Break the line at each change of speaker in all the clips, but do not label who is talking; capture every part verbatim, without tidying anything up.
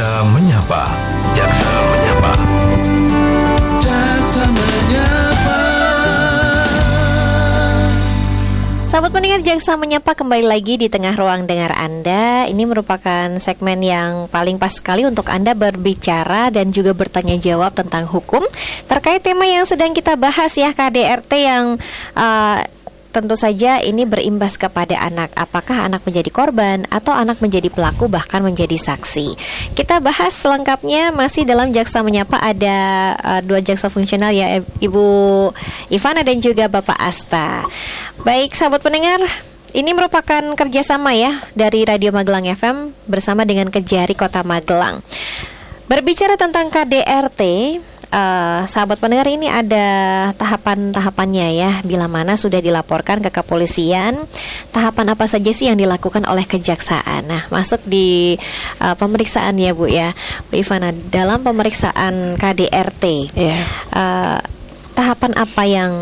Jaksa Menyapa. Jaksa Menyapa. Jaksa Menyapa.
Sahabat pendengar Jaksa Menyapa, kembali lagi di tengah ruang dengar Anda. Ini merupakan segmen yang paling pas sekali untuk Anda berbicara dan juga bertanya jawab tentang hukum terkait tema yang sedang kita bahas ya, K D R T yang uh, tentu saja ini berimbas kepada anak. Apakah anak menjadi korban atau anak menjadi pelaku bahkan menjadi saksi? Kita bahas selengkapnya masih dalam Jaksa Menyapa. Ada uh, dua jaksa fungsional ya, Ibu Ivana dan juga Bapak Asta. Baik sahabat pendengar, ini merupakan kerjasama ya dari Radio Magelang F M bersama dengan Kejari Kota Magelang. Berbicara tentang K D R T, Uh, sahabat pendengar, ini ada tahapan-tahapannya ya. Bila mana sudah dilaporkan ke kepolisian, tahapan apa saja sih yang dilakukan oleh kejaksaan? Nah, masuk di uh, pemeriksaan ya Bu ya, Bu Ivana. Dalam pemeriksaan K D R T, yeah. uh, tahapan apa yang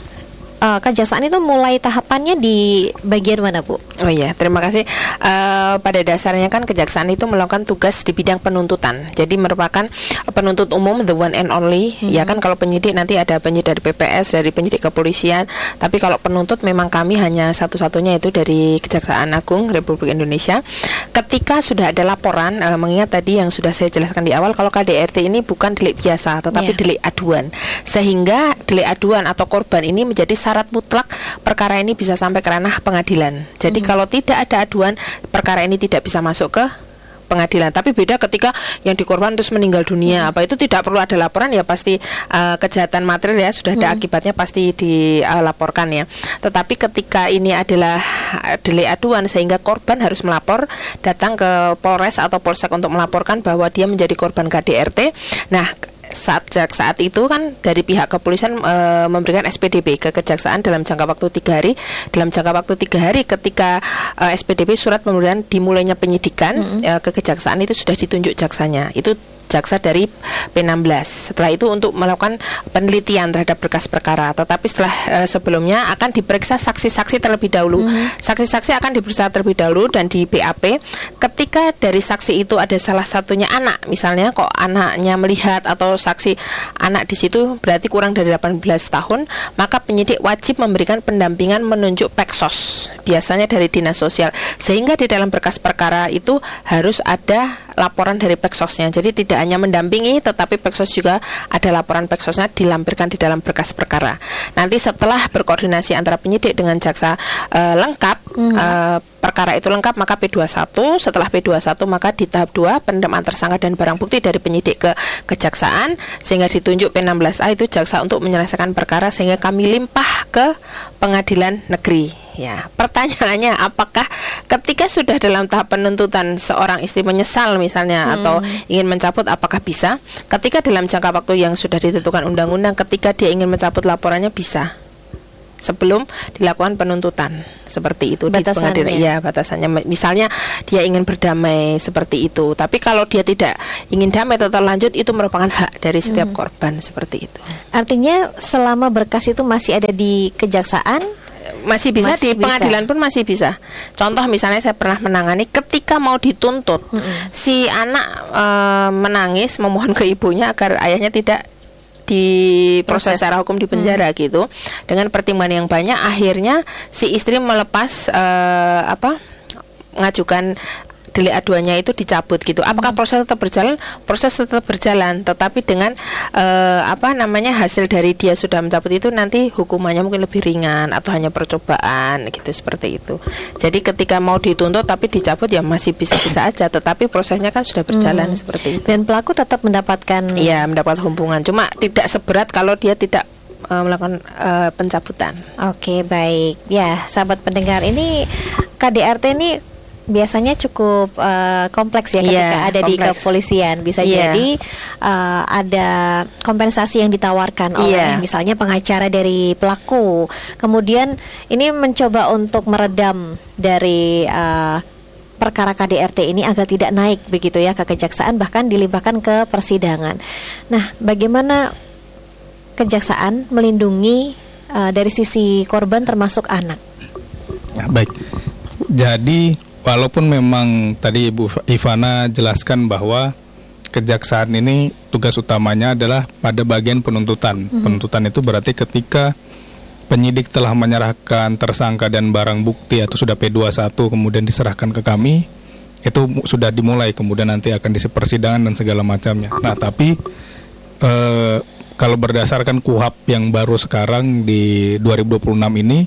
uh, kejaksaan itu mulai tahapannya di bagian mana Bu?
Oh iya, terima kasih. Uh, pada dasarnya kan kejaksaan itu melakukan tugas di bidang penuntutan. Jadi merupakan penuntut umum, the one and only. Mm-hmm. Ya kan, kalau penyidik nanti ada penyidik dari P P S, dari penyidik kepolisian. Tapi kalau penuntut memang kami hanya satu-satunya, itu dari Kejaksaan Agung Republik Indonesia. Ketika sudah ada laporan, uh, mengingat tadi yang sudah saya jelaskan di awal, kalau K D R T ini bukan delik biasa, tetapi yeah. delik aduan. Sehingga delik aduan atau korban ini menjadi syarat mutlak perkara ini bisa sampai ke ranah pengadilan. Jadi hmm. kalau tidak ada aduan, perkara ini tidak bisa masuk ke pengadilan. Tapi beda ketika yang dikorban terus meninggal dunia, hmm. apa itu tidak perlu ada laporan, ya pasti uh, kejahatan material ya, sudah ada hmm. akibatnya pasti dilaporkan uh, ya. Tetapi ketika ini adalah delik aduan, sehingga korban harus melapor, datang ke Polres atau Polsek untuk melaporkan bahwa dia menjadi korban K D R T. Nah, saat saat itu kan dari pihak kepolisian e, memberikan S P D B ke kejaksaan dalam jangka waktu tiga hari. Dalam jangka waktu tiga hari ketika e, S P D B, surat pemberitahuan dimulainya penyidikan, mm-hmm. e, ke kejaksaan itu sudah ditunjuk jaksanya. Itu jaksa dari P enam belas. Setelah itu untuk melakukan penelitian terhadap berkas perkara. Tetapi setelah e, sebelumnya akan diperiksa saksi-saksi terlebih dahulu. Mm-hmm. Saksi-saksi akan diperiksa terlebih dahulu dan di B A P. Ketika dari saksi itu ada salah satunya anak, misalnya kok anaknya melihat atau saksi anak di situ berarti kurang dari delapan belas tahun, maka penyidik wajib memberikan pendampingan menunjuk Peksos, biasanya dari Dinas Sosial. Sehingga di dalam berkas perkara itu harus ada laporan dari Peksosnya. Jadi tidak hanya mendampingi, tetapi Peksos juga ada laporan Peksosnya dilampirkan di dalam berkas perkara. Nanti setelah berkoordinasi antara penyidik dengan jaksa uh, lengkap, hmm. uh, perkara itu lengkap, maka P dua puluh satu. Setelah P dua puluh satu, maka di tahap dua penentuan tersangka dan barang bukti dari penyidik ke kejaksaan, sehingga ditunjuk P enam belas A itu jaksa untuk menyelesaikan perkara, sehingga kami limpah ke pengadilan negeri. Ya, pertanyaannya, apakah ketika sudah dalam tahap penuntutan seorang istri menyesal misalnya, hmm. atau ingin mencabut, apakah bisa? Ketika dalam jangka waktu yang sudah ditentukan undang-undang, ketika dia ingin mencabut laporannya bisa, sebelum dilakukan penuntutan seperti itu.
Batasannya.
Di pengadilan, ya batasannya. Misalnya dia ingin berdamai seperti itu. Tapi kalau dia tidak ingin damai atau lanjut, itu merupakan hak dari setiap hmm. korban seperti itu.
Artinya selama berkas itu masih ada di kejaksaan,
masih bisa
masih
di pengadilan bisa. Pun masih bisa. Contoh misalnya saya pernah menangani ketika mau dituntut, hmm. si anak e, menangis memohon ke ibunya agar ayahnya tidak diproses secara hukum di penjara, hmm. gitu. Dengan pertimbangan yang banyak, akhirnya si istri melepas uh, apa mengajukan delik aduannya itu dicabut gitu. Apakah hmm. proses tetap berjalan? Proses tetap berjalan, tetapi dengan uh, apa namanya hasil dari dia sudah mencabut itu, nanti hukumannya mungkin lebih ringan atau hanya percobaan gitu, seperti itu. Jadi ketika mau dituntut tapi dicabut, ya masih bisa-bisa aja, tetapi prosesnya kan sudah berjalan, hmm. seperti itu.
Dan pelaku tetap mendapatkan,
iya, mendapat hubungan, cuma tidak seberat kalau dia tidak uh, melakukan uh, pencabutan.
Oke, baik. Ya, sahabat pendengar, ini K D R T ini biasanya cukup uh, kompleks ya ketika yeah, ada kompleks. Di kepolisian. Bisa yeah. jadi uh, ada kompensasi yang ditawarkan oleh yeah. misalnya pengacara dari pelaku. Kemudian ini mencoba untuk meredam dari uh, perkara K D R T ini agar tidak naik begitu ya ke kejaksaan, bahkan dilimpahkan ke persidangan. Nah, bagaimana kejaksaan melindungi uh, dari sisi korban termasuk anak?
Nah, baik. Jadi walaupun memang tadi Ibu Ivana jelaskan bahwa kejaksaan ini tugas utamanya adalah pada bagian penuntutan. Mm-hmm. Penuntutan itu berarti ketika penyidik telah menyerahkan tersangka dan barang bukti atau sudah P dua puluh satu kemudian diserahkan ke kami, itu sudah dimulai, kemudian nanti akan diisi persidangan dan segala macamnya. Nah, tapi eh, kalau berdasarkan K U H P yang baru sekarang di dua ribu dua puluh enam ini,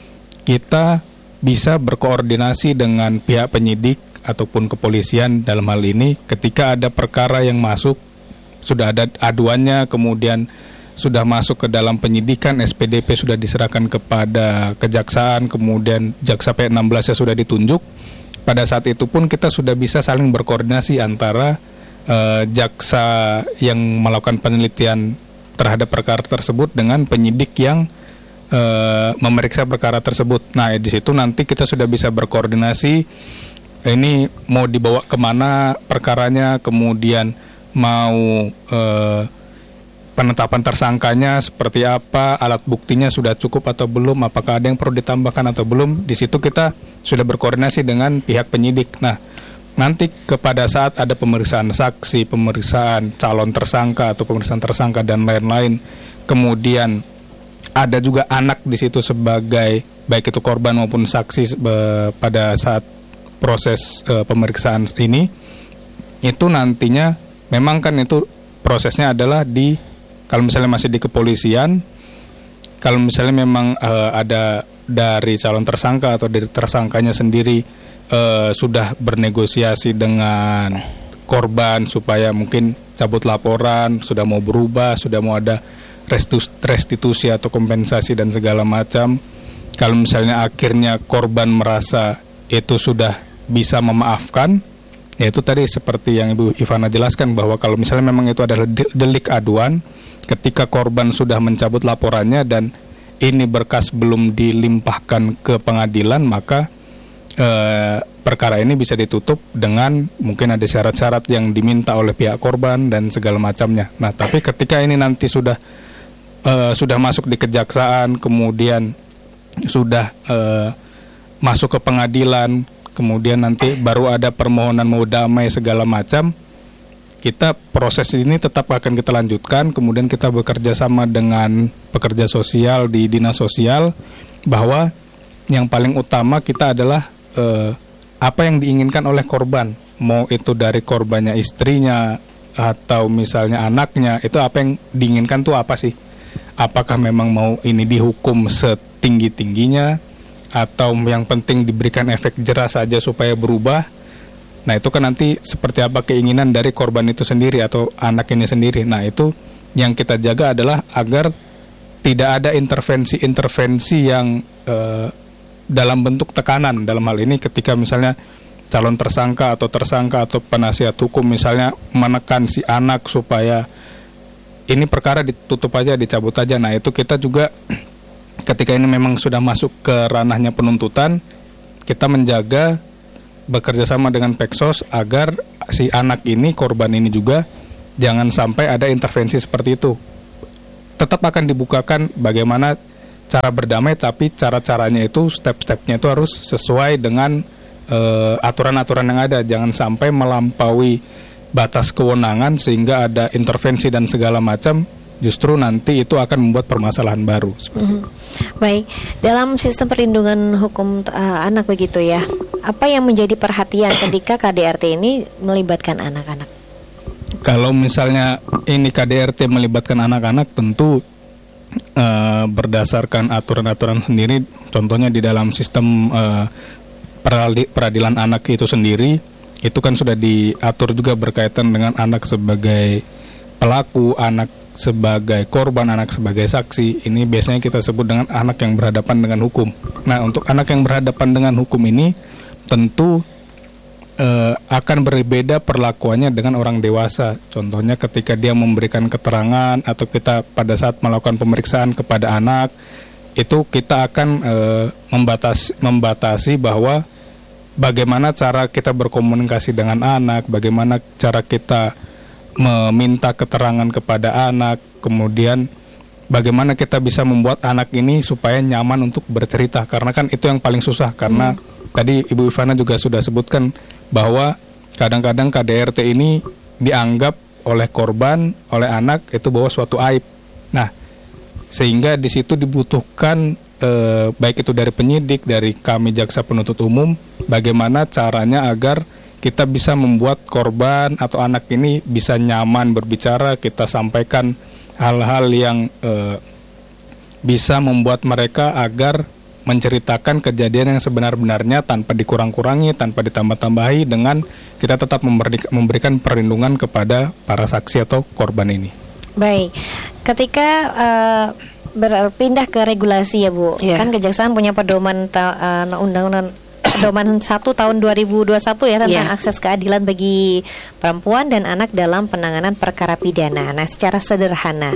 kita bisa berkoordinasi dengan pihak penyidik ataupun kepolisian dalam hal ini ketika ada perkara yang masuk, sudah ada aduannya, kemudian sudah masuk ke dalam penyidikan, S P D P sudah diserahkan kepada kejaksaan, kemudian jaksa P enam belas-nya sudah ditunjuk. Pada saat itu pun kita sudah bisa saling berkoordinasi antara uh, jaksa yang melakukan penelitian terhadap perkara tersebut dengan penyidik yang uh, memeriksa perkara tersebut. Nah, di situ nanti kita sudah bisa berkoordinasi. Ini mau dibawa kemana perkaranya, kemudian mau eh, penetapan tersangkanya seperti apa, alat buktinya sudah cukup atau belum, apakah ada yang perlu ditambahkan atau belum. Di situ kita sudah berkoordinasi dengan pihak penyidik. Nah, nanti kepada saat ada pemeriksaan saksi, pemeriksaan calon tersangka atau pemeriksaan tersangka dan lain-lain, kemudian ada juga anak di situ sebagai baik itu korban maupun saksi eh, pada saat proses uh, pemeriksaan ini, itu nantinya memang kan itu prosesnya adalah di, kalau misalnya masih di kepolisian, kalau misalnya memang uh, ada dari calon tersangka atau dari tersangkanya sendiri uh, sudah bernegosiasi dengan korban supaya mungkin cabut laporan, sudah mau berubah, sudah mau ada restitusi atau kompensasi dan segala macam. Kalau misalnya akhirnya korban merasa itu sudah bisa memaafkan, yaitu tadi seperti yang Ibu Ivana jelaskan bahwa kalau misalnya memang itu adalah delik aduan, ketika korban sudah mencabut laporannya dan ini berkas belum dilimpahkan ke pengadilan, maka eh, perkara ini bisa ditutup dengan mungkin ada syarat-syarat yang diminta oleh pihak korban dan segala macamnya. Nah, tapi ketika ini nanti sudah eh, sudah masuk di kejaksaan, kemudian sudah eh, masuk ke pengadilan, kemudian nanti baru ada permohonan mau damai segala macam, kita proses ini tetap akan kita lanjutkan. Kemudian kita bekerja sama dengan pekerja sosial di dinas sosial, bahwa yang paling utama kita adalah eh, apa yang diinginkan oleh korban, mau itu dari korbannya istrinya atau misalnya anaknya, itu apa yang diinginkan tuh apa sih? Apakah memang mau ini dihukum setinggi-tingginya, atau yang penting diberikan efek jerah saja supaya berubah? Nah, itu kan nanti seperti apa keinginan dari korban itu sendiri atau anak ini sendiri. Nah, itu yang kita jaga adalah agar tidak ada intervensi-intervensi yang eh, dalam bentuk tekanan. Dalam hal ini ketika misalnya calon tersangka atau tersangka atau penasihat hukum misalnya menekan si anak supaya ini perkara ditutup aja, dicabut aja. Nah, itu kita juga ketika ini memang sudah masuk ke ranahnya penuntutan, kita menjaga bekerja sama dengan Peksos agar si anak ini, korban ini juga jangan sampai ada intervensi seperti itu. Tetap akan dibukakan bagaimana cara berdamai, tapi cara-caranya itu, step-stepnya itu harus sesuai dengan uh, aturan-aturan yang ada. Jangan sampai melampaui batas kewenangan sehingga ada intervensi dan segala macam. Justru nanti itu akan membuat permasalahan baru.
Mm-hmm. Baik, dalam sistem perlindungan hukum uh, anak begitu ya, apa yang menjadi perhatian ketika K D R T ini melibatkan anak-anak?
Kalau misalnya ini K D R T melibatkan anak-anak, tentu uh, berdasarkan aturan-aturan sendiri. Contohnya di dalam sistem uh, peradilan anak itu sendiri, itu kan sudah diatur juga berkaitan dengan anak sebagai pelaku, anak sebagai korban, anak sebagai saksi. Ini biasanya kita sebut dengan anak yang berhadapan dengan hukum. Nah, untuk anak yang berhadapan dengan hukum ini tentu eh, akan berbeda perlakuannya dengan orang dewasa. Contohnya ketika dia memberikan keterangan atau kita pada saat melakukan pemeriksaan kepada anak, itu kita akan eh, membatasi, membatasi bahwa bagaimana cara kita berkomunikasi dengan anak, bagaimana cara kita meminta keterangan kepada anak, kemudian bagaimana kita bisa membuat anak ini supaya nyaman untuk bercerita, karena kan itu yang paling susah. Karena hmm. tadi Ibu Ivana juga sudah sebutkan bahwa kadang-kadang K D R T ini dianggap oleh korban, oleh anak itu bahwa suatu aib. Nah, sehingga di situ dibutuhkan eh, baik itu dari penyidik, dari kami jaksa penuntut umum, bagaimana caranya agar kita bisa membuat korban atau anak ini bisa nyaman berbicara, kita sampaikan hal-hal yang eh, bisa membuat mereka agar menceritakan kejadian yang sebenar-benarnya tanpa dikurang-kurangi, tanpa ditambah-tambahi, dengan kita tetap memberikan perlindungan kepada para saksi atau korban ini.
Baik, ketika uh, berpindah ke regulasi ya Bu, yeah. kan Kejaksaan punya pedoman ta- uh, undang-undang pedoman satu tahun dua ribu dua puluh satu ya tentang yeah. akses keadilan bagi perempuan dan anak dalam penanganan perkara pidana. Nah, secara sederhana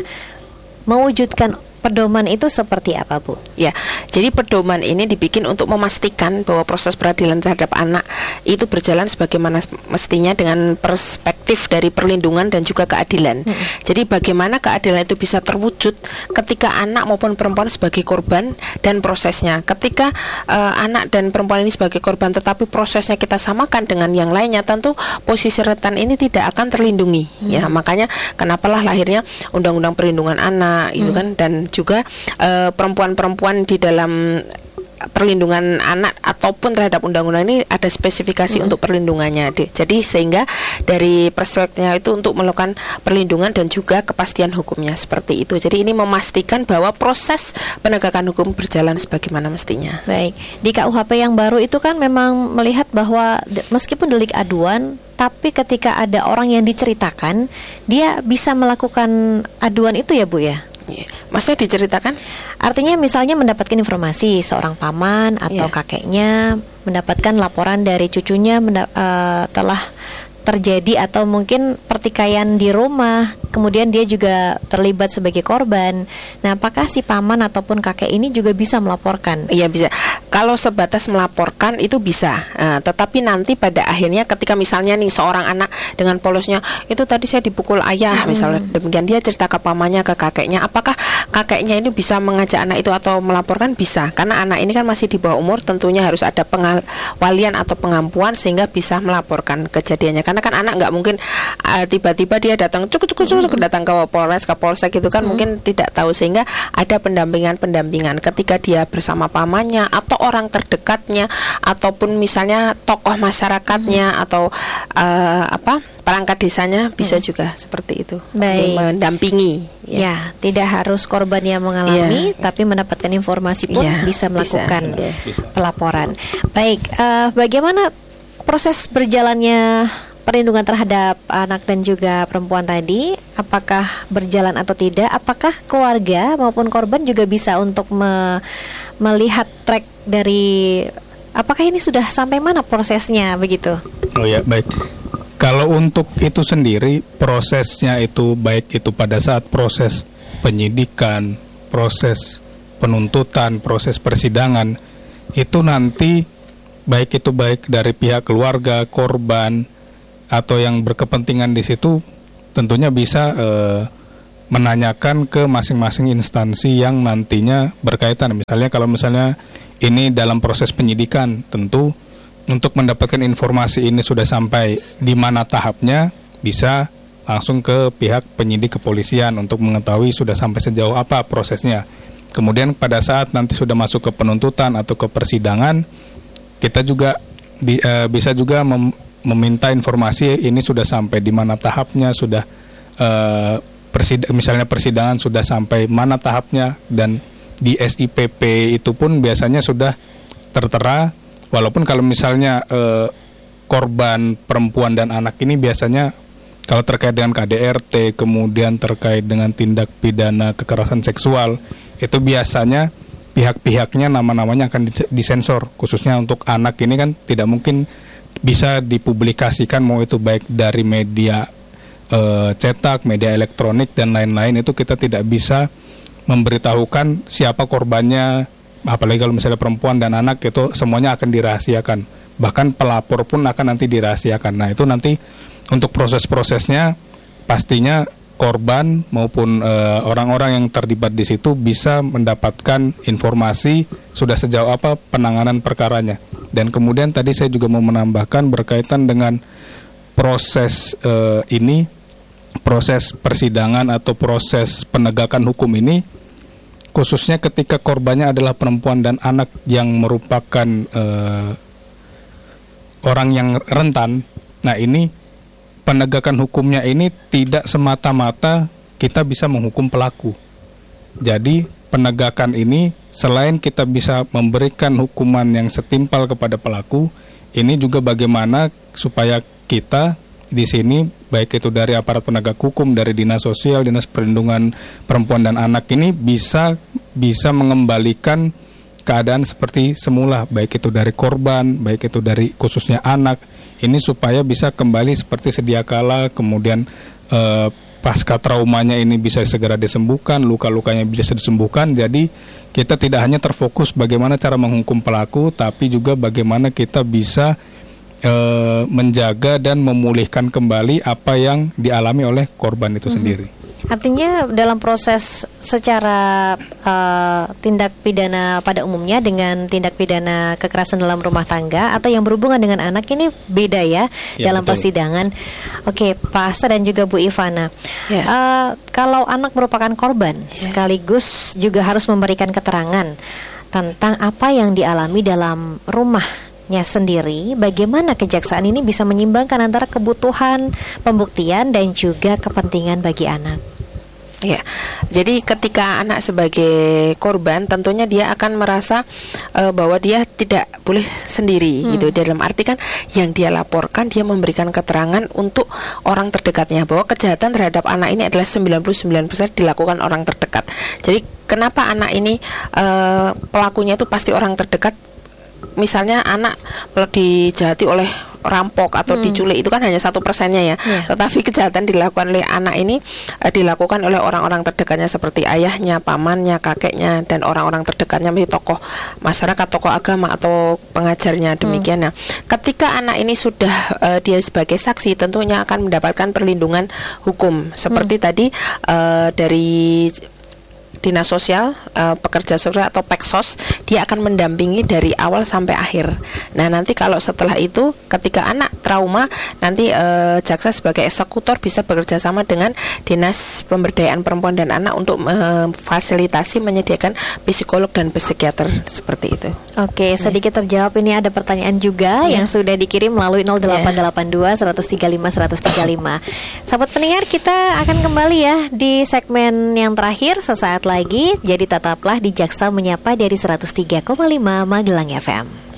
mewujudkan pedoman itu seperti apa, Bu?
Ya, jadi pedoman ini dibikin untuk memastikan bahwa proses peradilan terhadap anak itu berjalan sebagaimana mestinya dengan perspektif dari perlindungan dan juga keadilan. Hmm. Jadi bagaimana keadilan itu bisa terwujud ketika anak maupun perempuan sebagai korban dan prosesnya. Ketika uh, anak dan perempuan ini sebagai korban tetapi prosesnya kita samakan dengan yang lainnya, tentu posisi rentan ini tidak akan terlindungi. Hmm. Ya, makanya kenapalah lahirnya Undang-Undang Perlindungan Anak itu hmm. kan, dan juga uh, perempuan-perempuan di dalam perlindungan anak ataupun terhadap undang-undang ini ada spesifikasi hmm. untuk perlindungannya. Jadi sehingga dari perspektifnya itu untuk melakukan perlindungan dan juga kepastian hukumnya seperti itu. Jadi ini memastikan bahwa proses penegakan hukum berjalan sebagaimana mestinya.
Baik, di K U H P yang baru itu kan memang melihat bahwa meskipun delik aduan, tapi ketika ada orang yang diceritakan, dia bisa melakukan aduan itu ya Bu ya?
Maksudnya diceritakan?
Artinya misalnya mendapatkan informasi seorang paman atau yeah. kakeknya mendapatkan laporan dari cucunya menda- uh, telah terjadi atau mungkin pertikaian di rumah, kemudian dia juga terlibat sebagai korban. Nah, apakah si paman ataupun kakek ini juga bisa melaporkan?
Iya, bisa. Kalau sebatas melaporkan itu bisa, uh, tetapi nanti pada akhirnya ketika misalnya nih seorang anak dengan polosnya, itu tadi saya dipukul ayah, hmm. misalnya demikian, dia cerita ke pamannya, ke kakeknya, apakah kakeknya ini bisa mengajak anak itu atau melaporkan? Bisa, karena anak ini kan masih di bawah umur, tentunya harus ada pengawalian atau pengampuan sehingga bisa melaporkan kejadiannya. Karena kan anak nggak mungkin uh, tiba-tiba dia datang cukup-cukup hmm. datang ke Polres, ke Polsek gitu kan, hmm. mungkin tidak tahu, sehingga ada pendampingan-pendampingan ketika dia bersama pamannya atau orang terdekatnya ataupun misalnya tokoh masyarakatnya hmm. atau uh, apa perangkat desanya bisa hmm. juga seperti itu.
Baik.
Mendampingi.
Ya. ya, tidak harus korban yang mengalami, ya. tapi mendapatkan informasi pun ya, bisa melakukan bisa. Bisa. pelaporan. Baik, uh, bagaimana proses berjalannya perlindungan terhadap anak dan juga perempuan tadi, apakah berjalan atau tidak? Apakah keluarga maupun korban juga bisa untuk me- melihat track dari apakah ini sudah sampai mana prosesnya begitu?
Oh ya, baik. Kalau untuk itu sendiri, prosesnya itu baik itu pada saat proses penyidikan, proses penuntutan, proses persidangan, itu nanti baik itu baik dari pihak keluarga, korban, atau yang berkepentingan di situ tentunya bisa eh, menanyakan ke masing-masing instansi yang nantinya berkaitan. Misalnya kalau misalnya ini dalam proses penyidikan, tentu untuk mendapatkan informasi ini sudah sampai di mana tahapnya, bisa langsung ke pihak penyidik kepolisian untuk mengetahui sudah sampai sejauh apa prosesnya. Kemudian pada saat nanti sudah masuk ke penuntutan atau ke persidangan, kita juga bi, uh, bisa juga mem, meminta informasi ini sudah sampai di mana tahapnya, sudah uh, persid, misalnya persidangan sudah sampai mana tahapnya, dan di S I P P itu pun biasanya sudah tertera. Walaupun kalau misalnya eh, korban perempuan dan anak ini biasanya kalau terkait dengan K D R T, kemudian terkait dengan tindak pidana kekerasan seksual, itu biasanya pihak-pihaknya nama-namanya akan disensor. Khususnya untuk anak ini kan tidak mungkin bisa dipublikasikan, mau itu baik dari media eh, cetak, media elektronik dan lain-lain, itu kita tidak bisa memberitahukan siapa korbannya. Apalagi kalau misalnya perempuan dan anak, itu semuanya akan dirahasiakan. Bahkan pelapor pun akan nanti dirahasiakan. Nah, itu nanti untuk proses-prosesnya pastinya korban maupun e, orang-orang yang terlibat di situ bisa mendapatkan informasi sudah sejauh apa penanganan perkaranya. Dan kemudian tadi saya juga mau menambahkan berkaitan dengan proses e, ini, proses persidangan atau proses penegakan hukum ini, khususnya ketika korbannya adalah perempuan dan anak yang merupakan uh, orang yang rentan. Nah, ini penegakan hukumnya ini tidak semata-mata kita bisa menghukum pelaku. Jadi penegakan ini selain kita bisa memberikan hukuman yang setimpal kepada pelaku, ini juga bagaimana supaya kita di sini, baik itu dari aparat penegak hukum, dari dinas sosial, dinas perlindungan perempuan dan anak ini bisa bisa mengembalikan keadaan seperti semula, baik itu dari korban, baik itu dari khususnya anak, ini supaya bisa kembali seperti sedia kala, kemudian eh, pasca traumanya ini bisa segera disembuhkan, luka-lukanya bisa disembuhkan. Jadi kita tidak hanya terfokus bagaimana cara menghukum pelaku, tapi juga bagaimana kita bisa e, menjaga dan memulihkan kembali apa yang dialami oleh korban itu mm-hmm. sendiri.
Artinya dalam proses secara uh, tindak pidana pada umumnya dengan tindak pidana kekerasan dalam rumah tangga atau yang berhubungan dengan anak ini beda ya, ya dalam betul. Persidangan. Oke, Pak Asta dan juga Bu Ivana. Ya. Uh, kalau anak merupakan korban, ya. sekaligus juga harus memberikan keterangan tentang apa yang dialami dalam rumahnya sendiri, bagaimana kejaksaan ini bisa menyimbangkan antara kebutuhan pembuktian dan juga kepentingan bagi anak.
Ya, jadi ketika anak sebagai korban, tentunya dia akan merasa uh, bahwa dia tidak boleh sendiri, hmm. gitu. Dalam arti kan yang dia laporkan, dia memberikan keterangan untuk orang terdekatnya bahwa kejahatan terhadap anak ini adalah sembilan puluh sembilan persen dilakukan orang terdekat. Jadi kenapa anak ini uh, pelakunya itu pasti orang terdekat? Misalnya anak dijahati oleh rampok atau hmm. diculik, itu kan hanya satu persennya ya. Yeah. Tetapi kejahatan dilakukan oleh anak ini eh, dilakukan oleh orang-orang terdekatnya seperti ayahnya, pamannya, kakeknya, dan orang-orang terdekatnya menjadi tokoh masyarakat, tokoh agama atau pengajarnya, demikian. Hmm. Nah, ketika anak ini sudah eh, dia sebagai saksi, tentunya akan mendapatkan perlindungan hukum seperti hmm. tadi eh, dari dinas sosial, uh, pekerja sosial atau Peksos, dia akan mendampingi dari awal sampai akhir. Nah, nanti kalau setelah itu ketika anak trauma, nanti uh, jaksa sebagai eksekutor bisa bekerja sama dengan dinas pemberdayaan perempuan dan anak untuk memfasilitasi, uh, menyediakan psikolog dan psikiater seperti itu.
Oke, sedikit terjawab. Ini ada pertanyaan juga ya. yang sudah dikirim melalui nol delapan delapan dua seratus tiga puluh lima seratus tiga puluh lima. Sahabat pendengar, kita akan kembali ya di segmen yang terakhir sesaat lagi. Jadi tetaplah di Jaksa Menyapa dari seratus tiga koma lima Magelang F M.